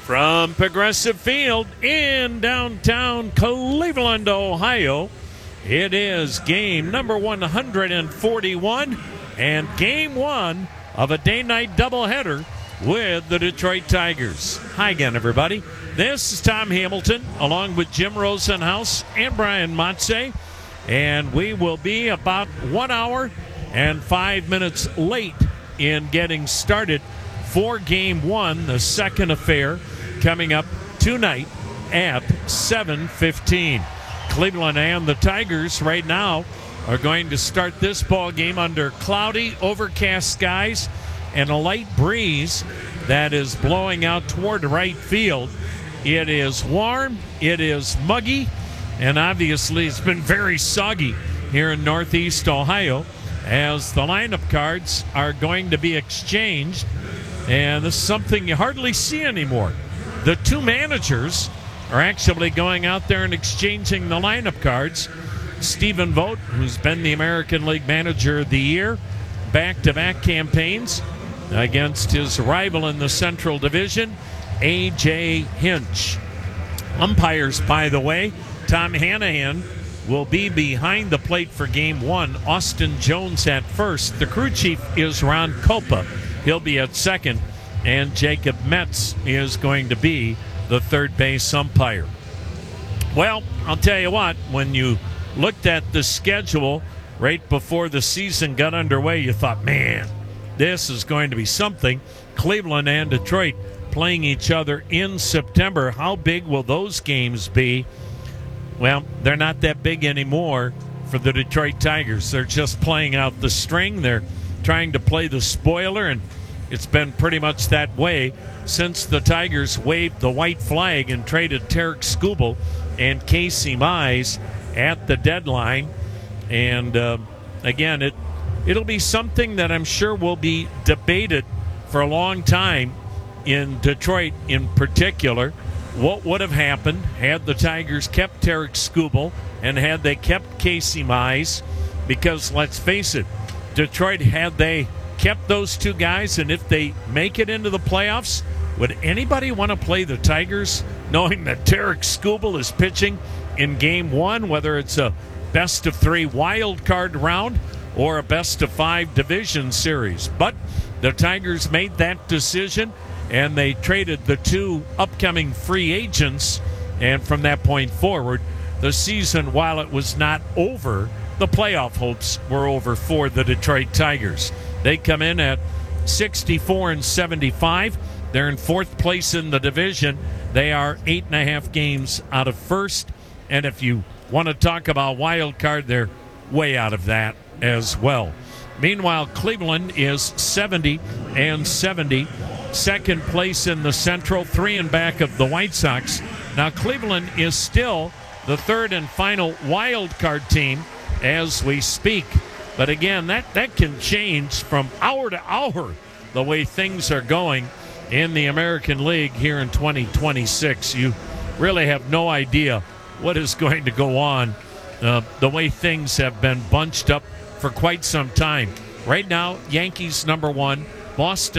From Progressive Field in downtown Cleveland, Ohio, it is game number 141 and game one of a day-night doubleheader with the Detroit Tigers. Hi again, everybody. This is Tom Hamilton along with Jim Rosenhaus and Brian Motze, and we will be about 1 hour and 5 minutes late in getting started for game one, the second affair, coming up tonight at 7:15. Cleveland and the Tigers right now are going to start this ball game under cloudy, overcast skies and a light breeze that is blowing out toward right field. It is warm, it is muggy, and obviously it's been very soggy here in Northeast Ohio as the lineup cards are going to be exchanged, and this is something you hardly see anymore. The two managers are actually going out there and exchanging the lineup cards. Stephen Vogt, who's been the American League Manager of the Year, back-to-back campaigns against his rival in the Central Division, A.J. Hinch. Umpires, by the way, Tom Hanahan will be behind the plate for game one. Austin Jones at first. The crew chief is Ron Copa. He'll be at second. And Jacob Metz is going to be the third base umpire. Well, I'll tell you what, when you looked at the schedule right before the season got underway, you thought, man, this is going to be something. Cleveland and Detroit playing each other in September. How big will those games be? Well, they're not that big anymore for the Detroit Tigers. They're just playing out the string. They're trying to play the spoiler, and it's been pretty much that way since the Tigers waved the white flag and traded Tarik Skubal and Casey Mize at the deadline. And again, it'll be something that I'm sure will be debated for a long time in Detroit in particular. What would have happened had the Tigers kept Tarik Skubal and had they kept Casey Mize? Because let's face it, Detroit, had they kept those two guys, and if they make it into the playoffs, would anybody want to play the Tigers knowing that Tarik Skubal is pitching in game one, whether it's a best-of-3 wild card round or a best-of-5 division series? But the Tigers made that decision, and they traded the two upcoming free agents, and from that point forward, the season, while it was not over, the playoff hopes were over for the Detroit Tigers. They come in at 64-75. They're in fourth place in the division. They are 8.5 games out of first. And if you want to talk about wild card, they're way out of that as well. Meanwhile, Cleveland is 70-70. Second place in the Central, 3 in back of the White Sox. Now, Cleveland is still the third and final wild card team as we speak. But again, that can change from hour to hour the way things are going in the American League here in 2026. You really have no idea what is going to go on. The way things have been bunched up for quite some time. Right now, Yankees number one, Boston